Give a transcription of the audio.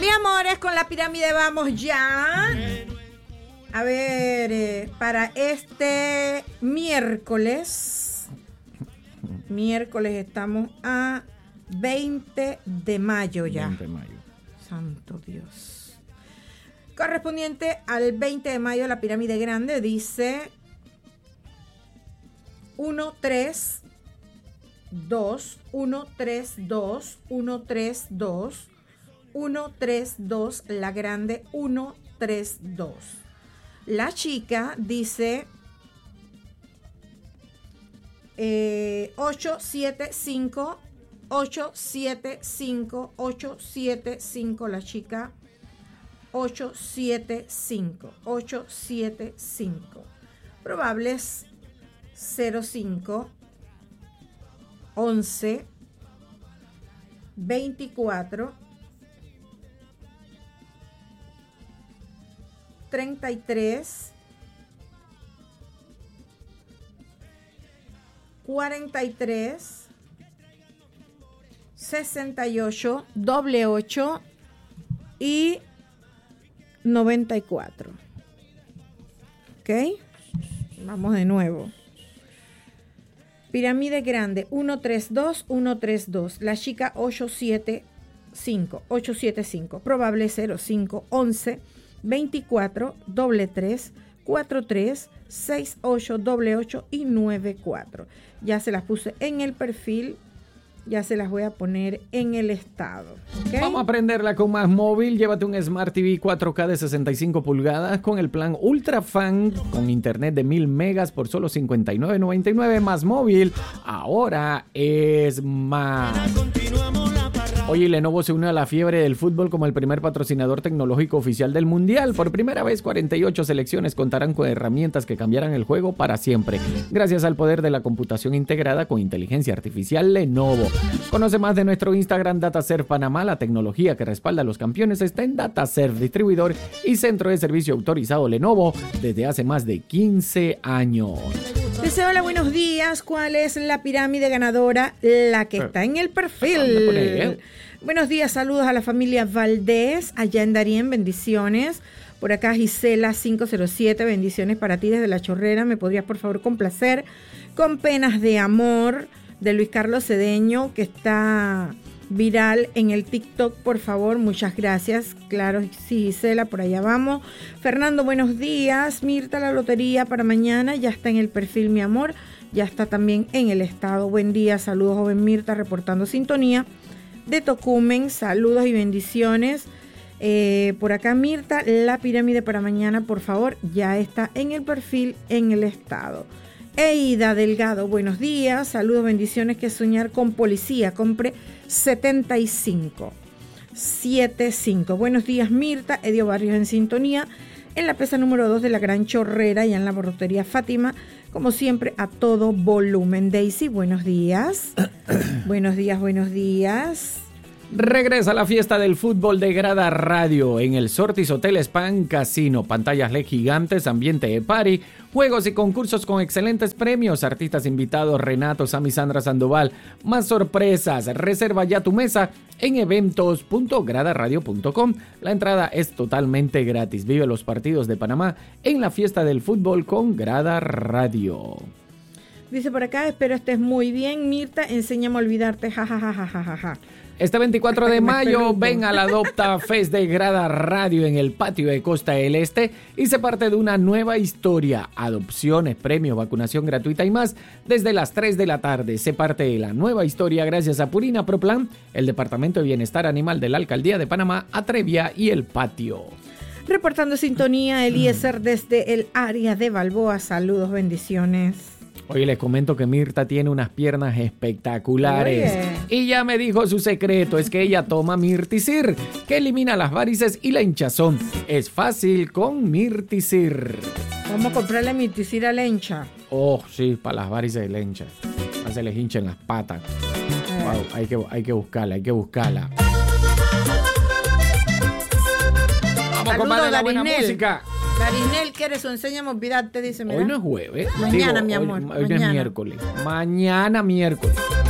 Mis amores, con la pirámide vamos ya. A ver, para este miércoles estamos a 20 de mayo ya. 20 de mayo. Santo Dios. Correspondiente al 20 de mayo, la pirámide grande dice 1, 3, 2, 1, 3, 2, 1, 3, 2, 1, 3, 2, la grande 1, 3, 2. La chica dice 8, 7, 5, 8, 7, 5, 8, 7, 5, la chica 8, 7, 5, 8, 7, 5. Probables 0, 5, 11, 24, 33, 43, 68, doble 8 y 94. ¿Ok? Vamos de nuevo. Pirámide grande 1, 3, 2, 1, 3, 2. La chica 8, 7, 5. 8, 7, 5. Probable 0, 5, 11, 24, doble 3, 4, 3, 6, 8, doble 8 y 9, 4. Ya se las puse en el perfil. Ya se las voy a poner en el estado. ¿Okay? Vamos a aprenderla con Más Móvil. Llévate un Smart TV 4K de 65 pulgadas con el plan Ultra Fan con internet de 1000 megas por solo $59.99. Más Móvil, ahora es más. Oye, Lenovo se une a la fiebre del fútbol como el primer patrocinador tecnológico oficial del Mundial. Por primera vez, 48 selecciones contarán con herramientas que cambiarán el juego para siempre. Gracias al poder de la computación integrada con inteligencia artificial Lenovo. Conoce más de nuestro Instagram DataServe Panamá. La tecnología que respalda a los campeones está en DataServe, distribuidor y centro de servicio autorizado Lenovo desde hace más de 15 años. Dice, hola, buenos días. ¿Cuál es la pirámide ganadora? La que está en el perfil. Buenos días, saludos a la familia Valdés, allá en Darién, bendiciones. Por acá Gisela 507, bendiciones para ti desde La Chorrera. ¿Me podrías por favor complacer con Penas de Amor de Luis Carlos Cedeño, que está viral en el TikTok, por favor? Muchas gracias. Claro, sí, Gisela, por allá vamos. Fernando, buenos días. Mirta, la lotería para mañana ya está en el perfil, mi amor. Ya está también en el estado. Buen día, saludos, joven Mirta, reportando sintonía de Tocumen. Saludos y bendiciones. Por acá, Mirta, la pirámide para mañana, por favor, ya está en el perfil en el estado. Eida Delgado, buenos días, saludos, bendiciones. Que soñar con policía, compre 75. Buenos días, Mirta. Edio Barrios en sintonía en la pieza número 2 de la Gran Chorrera y en la borrotería Fátima, como siempre, a todo volumen. Daisy, buenos días. Buenos días. Regresa la fiesta del fútbol de Grada Radio en el Sortis Hotel Span Casino. Pantallas LED gigantes, ambiente de party, juegos y concursos con excelentes premios, artistas invitados, Renato, Sammy, Sandra Sandoval, más sorpresas. Reserva ya tu mesa en eventos.gradaradio.com. La entrada es totalmente gratis. Vive los partidos de Panamá en la fiesta del fútbol con Grada Radio. Dice por acá, espero estés muy bien, Mirta, enséñame a olvidarte, jajajajajaja. Este 24 de mayo, ven a la Adopta Fest de Grada Radio en el patio de Costa del Este y se parte de una nueva historia. Adopciones, premios, vacunación gratuita y más desde las 3 de la tarde. Se parte de la nueva historia gracias a Purina Proplan, el Departamento de Bienestar Animal de la Alcaldía de Panamá, Atrevia y El Patio. Reportando sintonía, Eliezer desde el área de Balboa. Saludos, bendiciones. Oye, les comento que Mirta tiene unas piernas espectaculares. Oye. Y ya me dijo su secreto, es que ella toma Mirtisir, que elimina las varices y la hinchazón. Es fácil con Mirtisir. Vamos a comprarle Mirtisir a Lencha. Oh, sí, para las varices de Lencha. No se les hinchen las patas. Wow, hay que buscarla. Vamos a compartir la buena música. Darinel, ¿quieres o enséñame a olvidarte? Dice, mira. Hoy no es jueves. Mañana, mi amor. Hoy no es miércoles. Mañana miércoles.